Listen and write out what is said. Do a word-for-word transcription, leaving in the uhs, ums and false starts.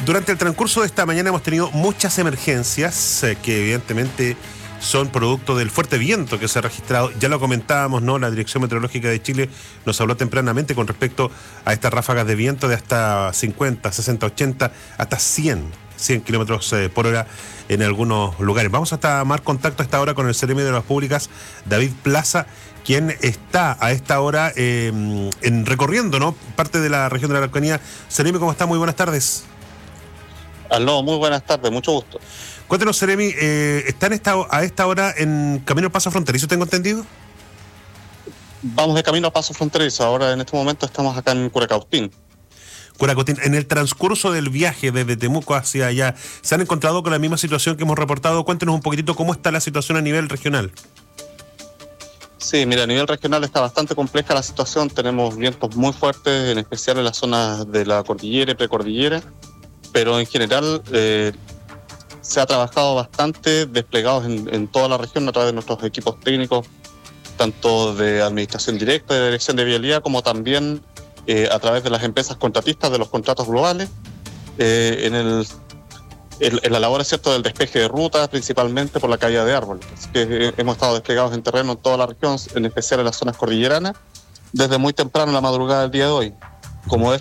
Durante el transcurso de esta mañana hemos tenido muchas emergencias eh, que evidentemente son producto del fuerte viento que se ha registrado. Ya lo comentábamos, ¿no? La Dirección Meteorológica de Chile nos habló tempranamente con respecto a estas ráfagas de viento de hasta cincuenta, sesenta, ochenta, hasta cien, cien kilómetros eh, por hora en algunos lugares. Vamos a tomar contacto a esta hora con el Seremi de Obras Públicas, David Plaza, quien está a esta hora eh, en recorriendo, ¿no? Parte de la región de la Araucanía. Seremi, ¿cómo está? Muy buenas tardes. Aló, muy buenas tardes, mucho gusto. Cuéntenos, Seremi, eh, ¿están esta, a esta hora en camino al paso fronterizo, tengo entendido? Vamos de camino a paso fronterizo, ahora en este momento estamos acá en Curacautín. Curacautín, en el transcurso del viaje desde Temuco hacia allá, ¿se han encontrado con la misma situación que hemos reportado? Cuéntenos un poquitito cómo está la situación a nivel regional. Sí, mira, a nivel regional está bastante compleja la situación, tenemos vientos muy fuertes, en especial en las zonas de la cordillera y precordillera, pero en general eh, se ha trabajado bastante desplegados en, en toda la región a través de nuestros equipos técnicos, tanto de administración directa, de dirección de vialidad, como también eh, a través de las empresas contratistas de los contratos globales, eh, en, el, en, en la labor, ¿cierto?, del despeje de rutas, principalmente por la caída de árboles. Así que eh, hemos estado desplegados en terreno en toda la región, en especial en las zonas cordilleranas, desde muy temprano en la madrugada del día de hoy. Como